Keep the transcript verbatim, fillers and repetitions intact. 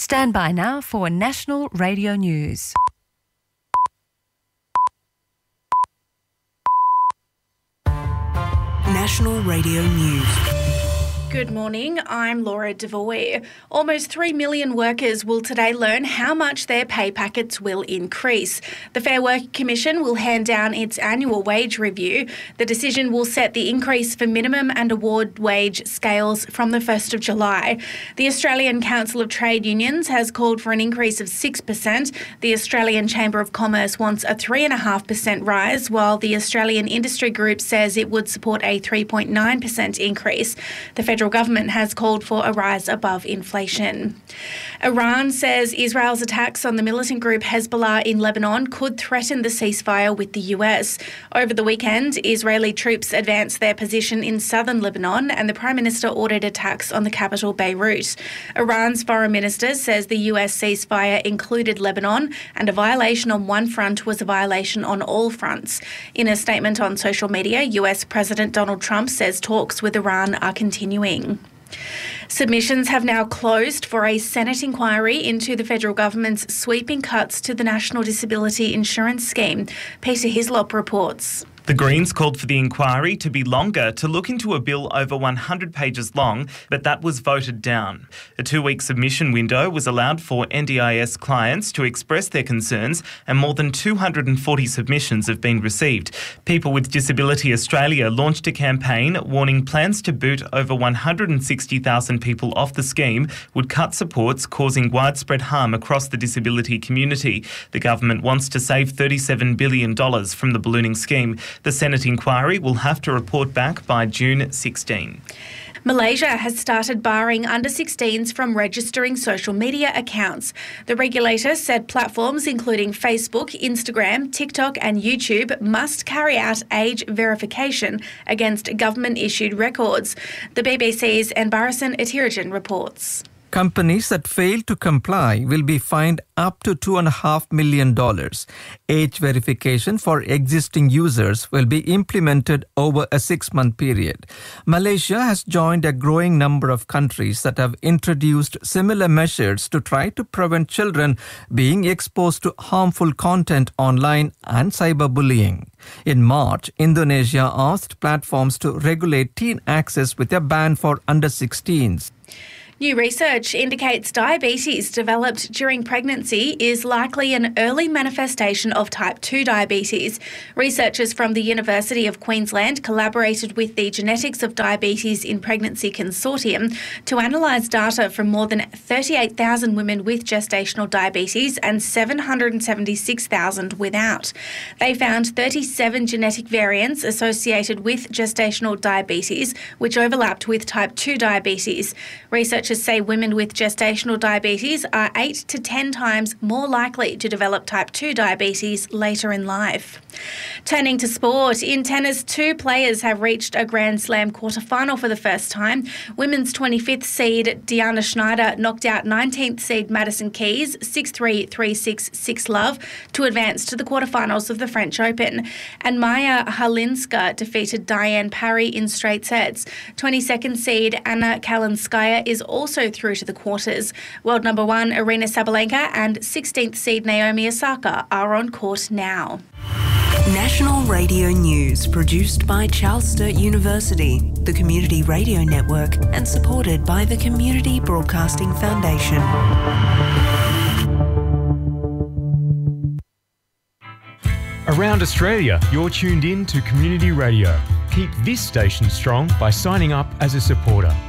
Stand by now for National Radio News. National Radio News. Good morning, I'm Laura Devoy. Almost three million workers will today learn how much their pay packets will increase. The Fair Work Commission will hand down its annual wage review. The decision will set the increase for minimum and award wage scales from the first of July. The Australian Council of Trade Unions has called for an increase of six percent. The Australian Chamber of Commerce wants a three point five percent rise, while the Australian Industry Group says it would support a three point nine percent increase. The Federal Government has called for a rise above inflation. Iran says Israel's attacks on the militant group Hezbollah in Lebanon could threaten the ceasefire with the U S. Over the weekend, Israeli troops advanced their position in southern Lebanon and the Prime Minister ordered attacks on the capital Beirut. Iran's foreign minister says the U S ceasefire included Lebanon and a violation on one front was a violation on all fronts. In a statement on social media, U S President Donald Trump says talks with Iran are continuing. Submissions have now closed for a Senate inquiry into the federal government's sweeping cuts to the National Disability Insurance Scheme. Peter Hislop reports. The Greens called for the inquiry to be longer to look into a bill over one hundred pages long, but that was voted down. A two-week submission window was allowed for N D I S clients to express their concerns, and more than two hundred forty submissions have been received. People with Disability Australia launched a campaign warning plans to boot over one hundred sixty thousand people off the scheme would cut supports, causing widespread harm across the disability community. The government wants to save thirty-seven billion dollars from the ballooning scheme. The Senate inquiry will have to report back by June sixteenth. Malaysia has started barring under sixteens from registering social media accounts. The regulator said platforms including Facebook, Instagram, TikTok and YouTube must carry out age verification against government-issued records. The B B C's Anbarasan Atirajan reports. Companies that fail to comply will be fined up to two point five million dollars. Age verification for existing users will be implemented over a six-month period. Malaysia has joined a growing number of countries that have introduced similar measures to try to prevent children being exposed to harmful content online and cyberbullying. In March, Indonesia asked platforms to regulate teen access with a ban for under sixteens. New research indicates diabetes developed during pregnancy is likely an early manifestation of type two diabetes. Researchers from the University of Queensland collaborated with the Genetics of Diabetes in Pregnancy Consortium to analyse data from more than thirty-eight thousand women with gestational diabetes and seven hundred seventy-six thousand without. They found thirty-seven genetic variants associated with gestational diabetes, which overlapped with type two diabetes. Researchers say women with gestational diabetes are eight to ten times more likely to develop type two diabetes later in life. Turning to sport, in tennis, two players have reached a Grand Slam quarter-final for the first time. Women's twenty-fifth seed Diana Schneider knocked out nineteenth seed Madison Keys six three, three six, six love to advance to the quarterfinals of the French Open. And Maya Halinska defeated Diane Parry in straight sets. twenty-second seed Anna Kalinskaya is also through to the quarters. World number one Aryna Sabalenka and sixteenth seed Naomi Osaka are on court now. National Radio News, produced by Charles Sturt University, the Community Radio Network, and supported by the Community Broadcasting Foundation. Around Australia, you're tuned in to Community Radio. Keep this station strong by signing up as a supporter.